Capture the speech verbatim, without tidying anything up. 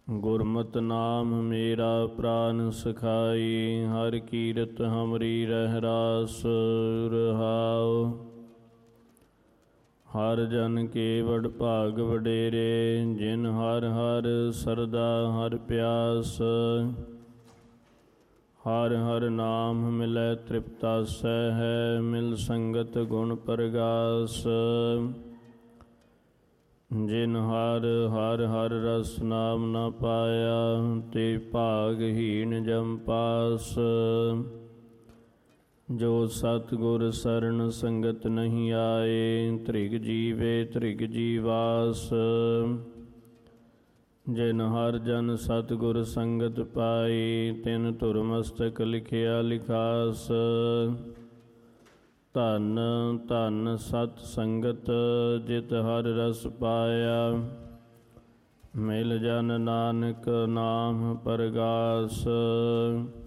ਗੁਰਮਤਿ ਨਾਮ ਮੇਰਾ ਪ੍ਰਾਨ ਸਖਾਈ, ਹਰਿ ਕੀਰਤ ਹਮਰੀ ਰਹਿ ਰਾਸ ਰਹਾਉ। ਹਰ ਜਨ ਕੇ ਵਡ ਭਾਗ ਵਡੇਰੇ, ਜਿਨ ਹਰ ਹਰ ਸਰਦਾ ਹਰ ਪਿਆਸ। ਹਰ ਹਰ ਨਾਮ ਮਿਲੈ ਤ੍ਰਿਪਤਾਸੈ ਹੈ, ਮਿਲ ਸੰਗਤ ਗੁਣ ਪ੍ਰਗਾਸ। ਜਿਨ ਹਰ ਹਰ ਹਰ ਰਸ ਨਾਮ ਨ ਪਾਇਆ, ਤੇ ਭਾਗਹੀਣ ਜਮ ਪਾਸ। ਜੋ ਸਤਿਗੁਰ ਸਰਣ ਸੰਗਤ ਨਹੀਂ ਆਏ, ਧ੍ਰਿਗ ਜੀਵੇ ਧ੍ਰਿਗ ਜੀਵਾਸ। ਜਿਨ ਹਰ ਜਨ ਸਤਿਗੁਰ ਸੰਗਤ ਪਾਈ, ਤਿਨ ਧੁਰ ਮਸਤਕ ਲਿਖਿਆ ਲਿਖਾਸ। ਧਨ ਧਨ ਸਤ ਸੰਗਤ, ਜਿਤ ਹਰ ਰਸ ਪਾਇਆ, ਮਿਲ ਜਨ ਨਾਨਕ ਨਾਮ ਪਰਗਾਸ।